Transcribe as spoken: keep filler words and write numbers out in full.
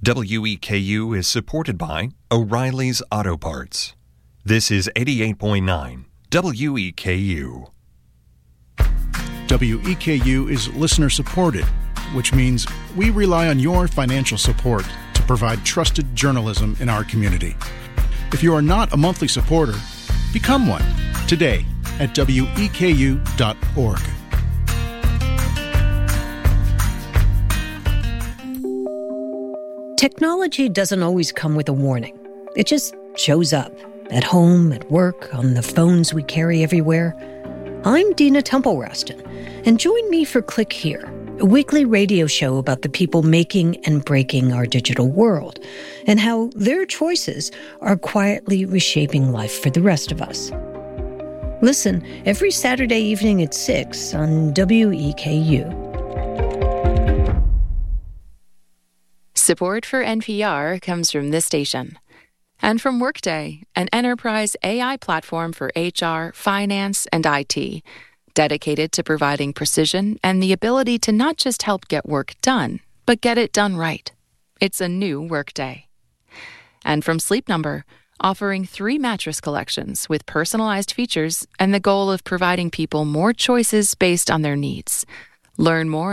W E K U is supported by O'Reilly's Auto Parts. This is eighty-eight point nine W E K U. W E K U is listener supported, which means we rely on your financial support to provide trusted journalism in our community. If you are not a monthly supporter, become one today at W E K U dot org. Technology doesn't always come with a warning. It just shows up at home, at work, on the phones we carry everywhere. I'm Dina Temple Rustin, and join me for Click Here, a weekly radio show about the people making and breaking our digital world, and how their choices are quietly reshaping life for the rest of us. Listen every Saturday evening at six on W E K U. Support for N P R comes from this station and from Workday, an enterprise A I platform for H R, finance, and I T, dedicated to providing precision and the ability to not just help get work done, but get it done right. It's a new Workday. And from Sleep Number, offering three mattress collections with personalized features and the goal of providing people more choices based on their needs. Learn more